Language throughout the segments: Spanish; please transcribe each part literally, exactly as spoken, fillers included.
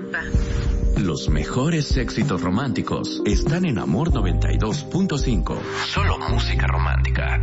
disculpa. Los mejores éxitos románticos están en Amor noventa y dos punto cinco. Solo música romántica.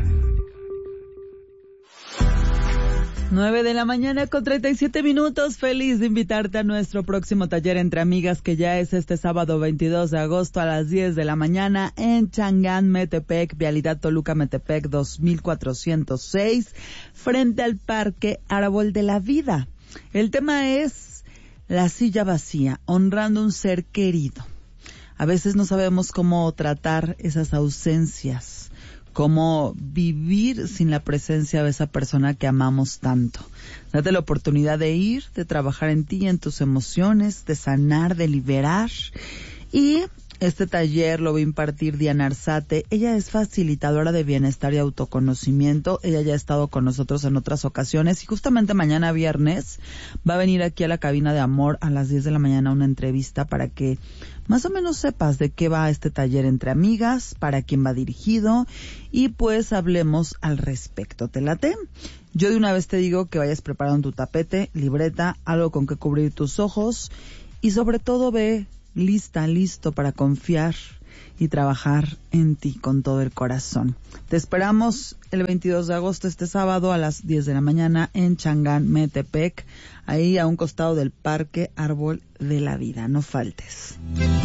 nueve de la mañana con treinta y siete minutos. Feliz de invitarte a nuestro próximo taller entre amigas, que ya es este sábado veintidós de agosto a las diez de la mañana en Changán, Metepec, Vialidad Toluca, Metepec dos mil cuatrocientos seis, frente al Parque Árbol de la Vida. El tema es la silla vacía, honrando un ser querido. A veces no sabemos cómo tratar esas ausencias, cómo vivir sin la presencia de esa persona que amamos tanto. Date la oportunidad de ir, de trabajar en ti, en tus emociones, de sanar, de liberar. Y este taller lo va a impartir Diana Arzate. Ella es facilitadora de bienestar y autoconocimiento. Ella ya ha estado con nosotros en otras ocasiones y justamente mañana viernes va a venir aquí a la cabina de Amor a las diez de la mañana a una entrevista para que más o menos sepas de qué va este taller entre amigas, para quién va dirigido y pues hablemos al respecto. ¿Te late? Yo de una vez te digo que vayas preparando tu tapete, libreta, algo con que cubrir tus ojos y sobre todo ve lista, listo para confiar y trabajar en ti con todo el corazón. Te esperamos el veintidós de agosto, este sábado a las diez de la mañana en Changán, Metepec, ahí a un costado del Parque Árbol de la Vida. No faltes.